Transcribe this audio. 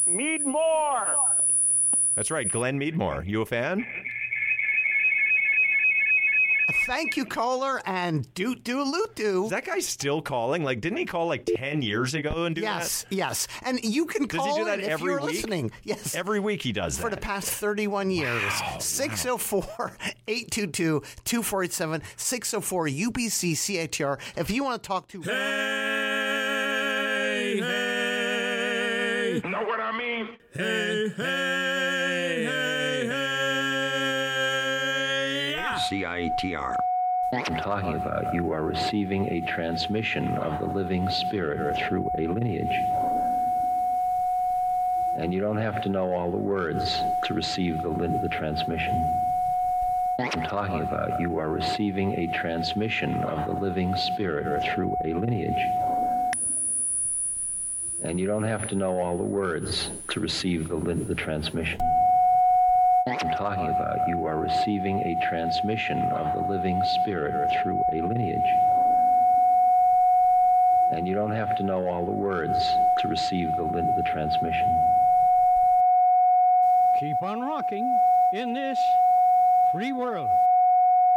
Meadmore. That's right, Glenn Meadmore. You a fan? Thank you, caller, and doot-doo-loot-doo. Is that guy still calling? Like, didn't he call like 10 years ago and do that? Yes. And you can Does call he do that in if every you're week? listening. Yes. Every week he does that. For the past 31 years. 604-822-2487, 604-UBC-CHR. If you want to talk to... Hey, hey. Know what I mean? Hey, hey, hey, hey. CITR. I'm talking about you are receiving a transmission of the living spirit through a lineage. And you don't have to know all the words to receive the transmission. I'm talking about you are receiving a transmission of the living spirit through a lineage. And you don't have to know all the words to receive the transmission. I'm talking about you are receiving a transmission of the living spirit through a lineage. And you don't have to know all the words to receive the transmission. Keep on rocking in this free world.